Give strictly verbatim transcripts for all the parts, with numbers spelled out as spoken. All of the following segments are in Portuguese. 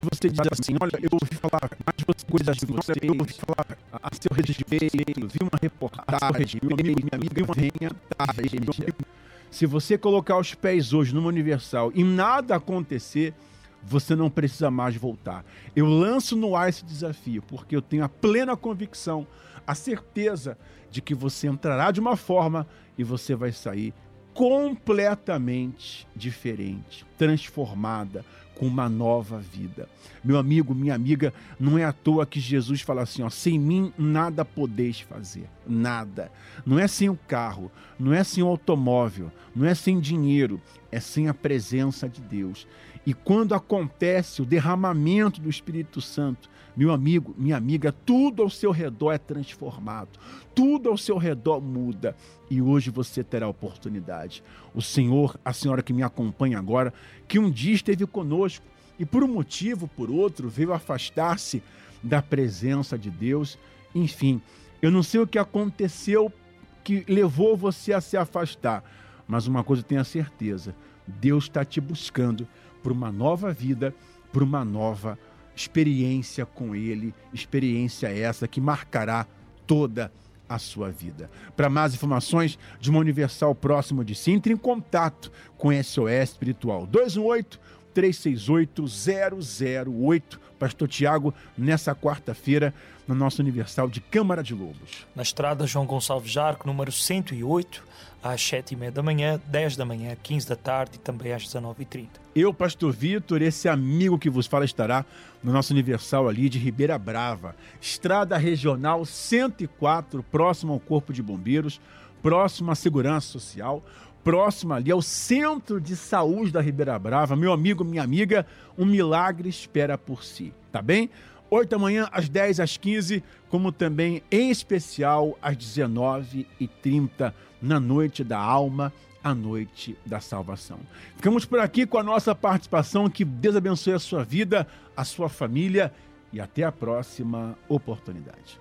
você diz assim, olha, eu ouvi falar mais de você, coisas de você, eu ouvi falar a seu respeito, vi uma reportagem, meu amigo, minha amiga, uma reportagem. Se você colocar os pés hoje numa Universal e nada acontecer, você não precisa mais voltar. Eu lanço no ar esse desafio, porque eu tenho a plena convicção, a certeza de que você entrará de uma forma e você vai sair completamente diferente, transformada, com uma nova vida. Meu amigo, minha amiga, não é à toa que Jesus fala assim, ó, sem mim nada podeis fazer, nada. Não é sem o carro, não é sem o automóvel, não é sem dinheiro, é sem a presença de Deus. E quando acontece o derramamento do Espírito Santo, meu amigo, minha amiga, tudo ao seu redor é transformado, tudo ao seu redor muda e hoje você terá a oportunidade. O Senhor, a senhora que me acompanha agora, que um dia esteve conosco e por um motivo, por outro, veio afastar-se da presença de Deus, enfim, eu não sei o que aconteceu que levou você a se afastar, mas uma coisa eu tenho a certeza, Deus está te buscando por uma nova vida, por uma nova experiência com Ele, experiência essa que marcará toda a sua vida. Para mais informações de uma Universal próximo de si, entre em contato com S O S Espiritual. dois um oito, três seis oito, zero zero oito. Pastor Tiago, nessa quarta-feira, na nossa Universal de Câmara de Lobos. Na estrada João Gonçalves Jarco, número cento e oito, às sete e meia da manhã, dez da manhã, quinze da tarde e também às dezenove e trinta. Eu, Pastor Vitor, esse amigo que vos fala estará no nosso Universal ali de Ribeira Brava, Estrada Regional cento e quatro, próximo ao Corpo de Bombeiros, próximo à Segurança Social, próximo ali ao Centro de Saúde da Ribeira Brava. Meu amigo, minha amiga, um milagre espera por si, tá bem? oito da manhã, às dez, às quinze, como também, em especial, às dezenove e trinta, na Noite da Alma, a Noite da Salvação. Ficamos por aqui com a nossa participação. Que Deus abençoe a sua vida, a sua família e até a próxima oportunidade.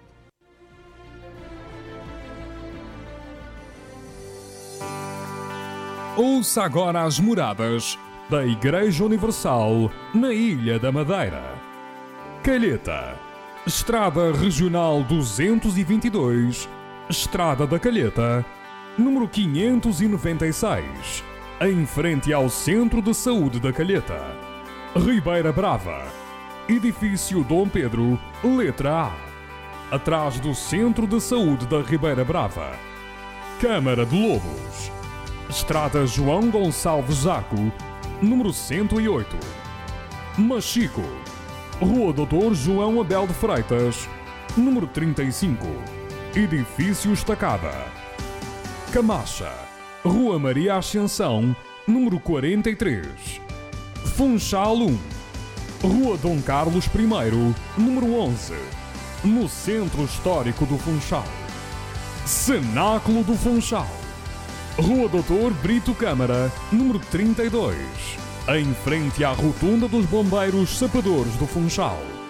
Ouça agora as moradas da Igreja Universal na Ilha da Madeira. Calheta, Estrada Regional duzentos e vinte e dois, Estrada da Calheta, número quinhentos e noventa e seis, em frente ao Centro de Saúde da Calheta. Ribeira Brava, Edifício Dom Pedro, letra A, atrás do Centro de Saúde da Ribeira Brava. Câmara de Lobos, Estrada João Gonçalves Zaco, número cento e oito. Machico, Rua doutor João Abel de Freitas, número trinta e cinco, Edifício Estacada. Camacha, Rua Maria Ascensão, número quarenta e três. Funchal um, Rua Dom Carlos I, número onze, no Centro Histórico do Funchal. Cenáculo do Funchal, Rua doutor Brito Câmara, número trinta e dois, em frente à Rotunda dos Bombeiros Sapadores do Funchal.